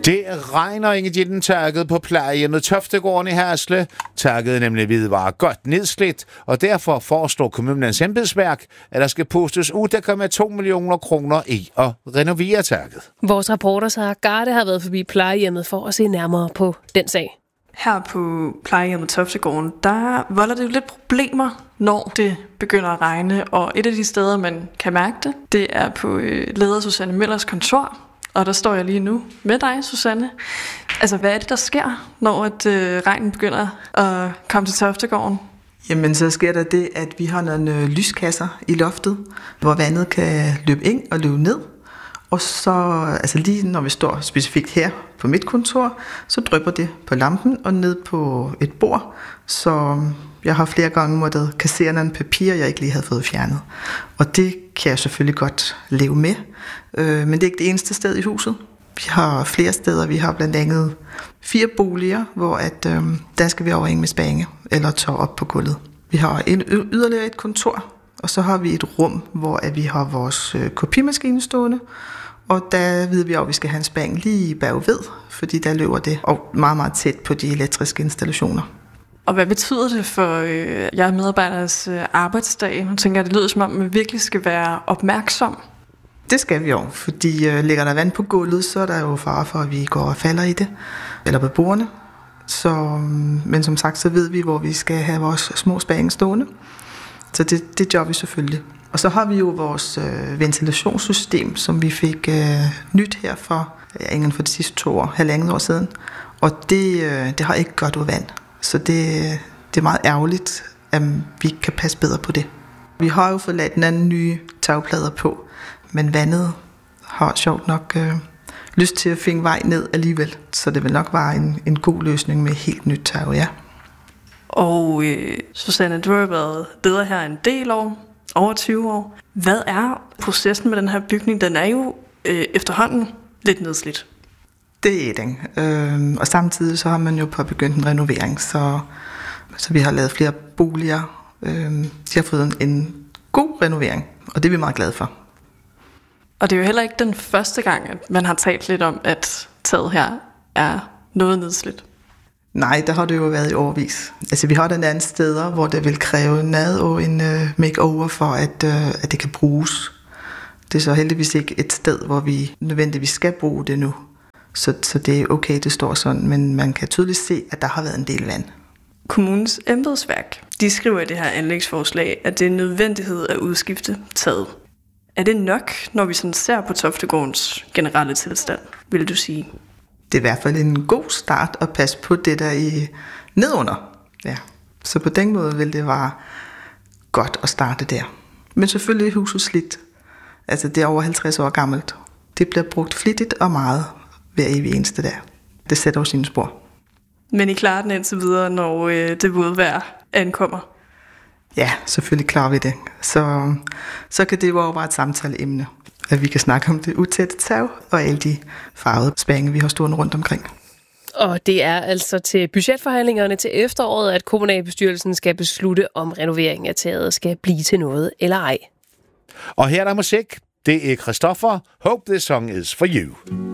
Det regner Inge taget på plejehjemmet Toftegården i Hasle. Taget nemlig var godt nedslidt, og derfor foreslår kommunens embedsværk, at der skal postes 8,2 millioner kroner i at renovere taget. Vores reporter Sara Garde har været forbi plejehjemmet for at se nærmere på den sag. Her på plejehjemmet Toftegården, der volder det jo lidt problemer, når det begynder at regne. Og et af de steder, man kan mærke det er på leder Susanne Møllers kontor. Og der står jeg lige nu med dig, Susanne. Altså, hvad er det, der sker, når regnen begynder at komme til Toftegården? Jamen, så sker der det, at vi har nogle lyskasser i loftet, hvor vandet kan løbe ind og løbe ned. Og så, altså lige når vi står specifikt her på mit kontor, så drypper det på lampen og ned på et bord. Så jeg har flere gange måttet kassere nogle papirer, jeg ikke lige havde fået fjernet. Og det kan jeg selvfølgelig godt leve med. Men det er ikke det eneste sted i huset. Vi har flere steder. Vi har blandt andet 4 boliger, hvor der skal vi overhænge med spange eller tørre op på gulvet. Vi har yderligere et kontor, og så har vi et rum, hvor vi har vores kopimaskine stående. Og der ved vi også, at vi skal have en spang lige bagved, fordi der løber det og meget, meget tæt på de elektriske installationer. Og hvad betyder det for jer medarbejderes arbejdsdag? Nu tænker jeg, det lyder som om, man virkelig skal være opmærksom. Det skal vi jo, fordi ligger der vand på gulvet, så er der jo fare for, at vi går og falder i det, eller på bordene. Men som sagt, så ved vi, hvor vi skal have vores små spænge stående. Så det gør vi selvfølgelig. Og så har vi jo vores ventilationssystem, som vi fik nyt her for de sidste 2 år, 1,5 år siden. Og det har ikke godt ud vand. Så det er meget ærgerligt, at vi ikke kan passe bedre på det. Vi har jo fået lagt en anden nye tagplader på, men vandet har sjovt nok lyst til at finde vej ned alligevel. Så det vil nok være en god løsning med helt nyt tag, ja. Og Susanne, du har været leder her en del år, over 20 år. Hvad er processen med den her bygning? Den er jo efterhånden lidt nedslidt. Det er den. Og samtidig så har man jo påbegyndt en renovering, så vi har lavet flere boliger. De har fået en god renovering, og det er vi meget glade for. Og det er jo heller ikke den første gang, at man har talt lidt om, at taget her er noget nedslidt. Nej, der har det jo været i årevis. Altså, vi har den anden steder, hvor det vil kræve noget og en makeover for, at det kan bruges. Det er så heldigvis ikke et sted, hvor vi nødvendigvis skal bruge det nu. Så det er okay, det står sådan, men man kan tydeligt se, at der har været en del vand. Kommunens embedsværk, de skriver i det her anlægsforslag, at det er en nødvendighed at udskifte taget. Er det nok, når vi sådan ser på Toftegårdens generelle tilstand, vil du sige? Det er i hvert fald en god start at passe på det der i nedunder. Ja. Så på den måde vil det være godt at starte der. Men selvfølgelig er huset slidt. Altså det er over 50 år gammelt. Det bliver brugt flittigt og meget hver evig eneste dag. Det sætter jo sine spor. Men I klarer den indtil videre, når det vådvejr ankommer? Ja, selvfølgelig klarer vi det. Så kan det jo være et samtaleemne, at vi kan snakke om det utætte tag og alle de farvede spænge, vi har stående rundt omkring. Og det er altså til budgetforhandlingerne til efteråret, at kommunalbestyrelsen skal beslutte, om renoveringen af taget skal blive til noget eller ej. Og her er der musik. Det er Christoffer. Hope this song is for you.